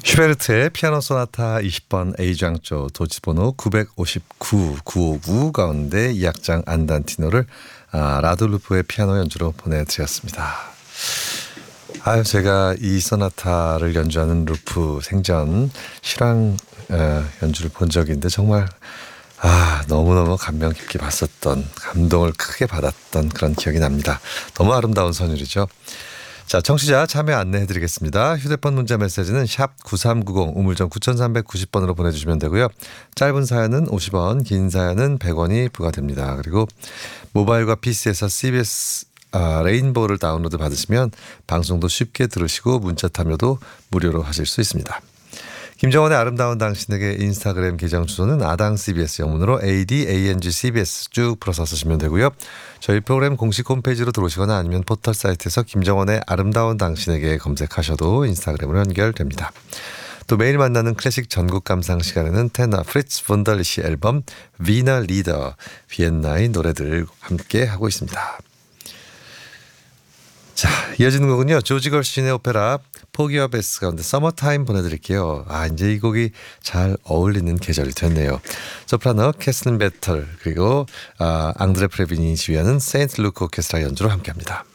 슈베르트의 피아노 소나타 20번 A장조 도치번호 959, 959 가운데 2악장 안단티노를 라돌루프의 피아노 연주로 보내드렸습니다. 제가 이 소나타를 연주하는 루프 생전 실황 연주를 본 적이 있는데 정말 너무너무 감명 깊게 봤었던, 감동을 크게 받았던 그런 기억이 납니다. 너무 아름다운 선율이죠. 자, 청취자 참여 안내해드리겠습니다. 휴대폰 문자 메시지는 샵 9390 우물정 9390번으로 보내주시면 되고요. 짧은 사연은 50원, 긴 사연은 100원이 부과됩니다. 그리고 모바일과 PC에서 CBS 레인보우를 다운로드 받으시면 방송도 쉽게 들으시고 문자 참여도 무료로 하실 수 있습니다. 김정원의 아름다운 당신에게 인스타그램 계정 주소는 아당CBS 영문으로 ADANGCBS 쭉 풀어서 쓰시면 되고요. 저희 프로그램 공식 홈페이지로 들어오시거나 아니면 포털 사이트에서 김정원의 아름다운 당신에게 검색하셔도 인스타그램으로 연결됩니다. 또 매일 만나는 클래식 전국 감상 시간에는 테너 프리츠 본달리시 앨범 위너 리더 비엔나의 노래들 함께 하고 있습니다. 자, 이어지는 곡은요. 조지 걸신의 오페라 포기와 베스 가운데 서머타임 보내드릴게요. 이제 이 곡이 잘 어울리는 계절이 됐네요. 소프라노 캐슬린 베털 그리고 앙드레 프레빈이 지휘하는 세인트 루크 오케스트라 연주로 함께합니다.